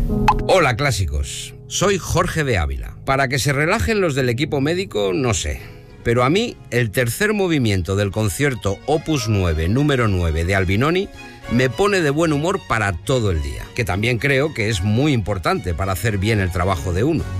Hola clásicos, soy Jorge de Ávila. Para que se relajen los del equipo médico, no sé. Pero a mí, el tercer movimiento del concierto Opus 9, número 9 de Albinoni, me pone de buen humor para todo el día, que también creo que es muy importante para hacer bien el trabajo de uno.